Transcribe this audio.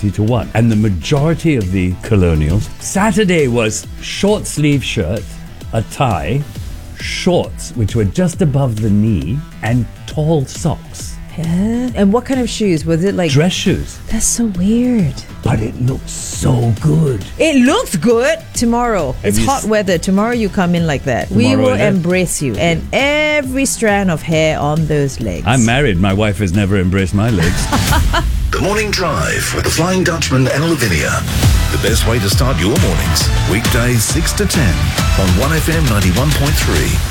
30-1. And the majority of the colonials, Saturday was short sleeve shirt, a tie, shorts, which were just above the knee, and tall socks. And what kind of shoes? Was it like Dress shoes. That's so weird. But it looked so good. It looks good. Tomorrow, it's hot weather. Tomorrow you come in like that. We will embrace you and every strand of hair on those legs. I'm married. My wife has never embraced my legs. The Morning Drive with the Flying Dutchman and Lavinia. The best way to start your mornings. Weekdays 6 to 10 on 1FM 91.3.